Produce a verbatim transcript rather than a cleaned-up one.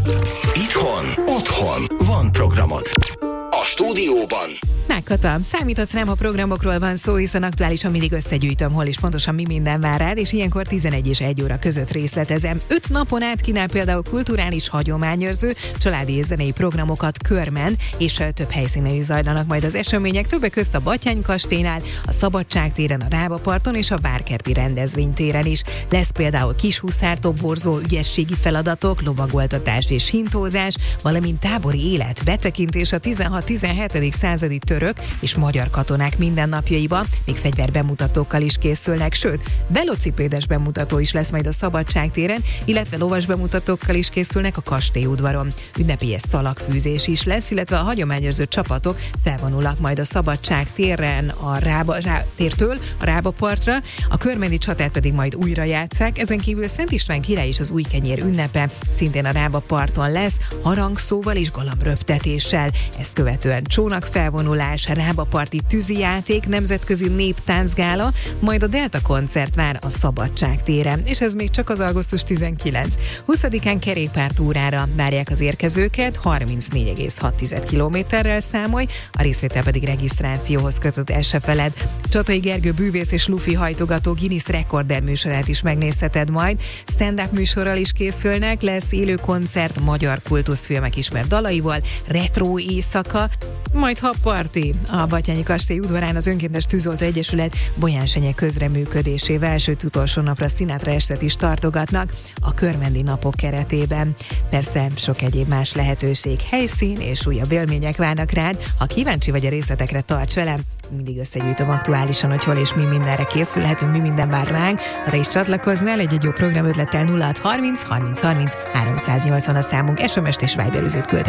Itthon, otthon van programod. A stúdióban Megkatam, számíthatsz rám, ha programokról van szó, hiszen aktuálisan mindig összegyűjtöm, hol is pontosan mi minden vár rád, és ilyenkor tizenegy és egy óra között részletezem. Öt napon át kínál például kulturális, hagyományőrző, családi és zenei programokat körmen, és több helyszínen is zajlanak majd az események, többek közt a Batthyány kastélynál, a Szabadságtéren, a Rábaparton és a Várkerti rendezvénytéren is. Lesz például kishuszártoborzó, ügyességi feladatok, lovagoltatás és hintózás, valamint tábori élet, betekintés a tizenhat-tizenhetedik századi török és magyar katonák mindennapjaiba, még fegyverbemutatókkal is készülnek, sőt, velocipédes bemutató is lesz majd a Szabadságtéren, illetve lovas bemutatókkal is készülnek a kastélyudvaron. Ünnepélyes szalagfűzés is lesz, illetve a hagyományőrző csapatok felvonulnak majd a Szabadságtéren a Rába, Rá, tértől a Rábapartra, a körmendi csatát pedig majd újra játsszák, ezen kívül Szent István király és az új kenyér ünnepe szintén a Rábaparton lesz, harangszóval és galambröptetéssel, ezt követően csónakfelvonulás, Rábaparti tűzijáték, nemzetközi néptáncgála, majd a Delta koncert vár a Szabadságtéren, és ez még csak az augusztus tizenkilencedike. huszadikán kerékpártúrára várják az érkezőket, harmincnégy egész hat kilométerrel számolj, a részvétel pedig regisztrációhoz kötött, el se feled. Csatai Gergő bűvész és lufi hajtogató Guinness rekorder műsorát is megnézheted majd, stand-up műsorral is készülnek, lesz élő koncert magyar kultuszfilmek ismert dalaival, retro éjszaka, majd ha parti a Batthyányi kastély udvarán az Önkéntes Tűzoltó Egyesület Bolyánsenye közreműködésével, sőt utolsó napra Sinatra estet is tartogatnak a körmendi napok keretében. Persze sok egyéb más lehetőség, helyszín és újabb élmények várnak rád. Ha kíváncsi vagy a részletekre, tarts velem, mindig összegyűjtöm aktuálisan, hogy hol és mi mindenre készülhetünk, mi minden vár ránk. Ha te is csatlakoznál egy-egy jó programötlettel, nulla hat harminc harminc harminc háromszáznyolcvan a számunk, es em es-t és Viber üzét küld.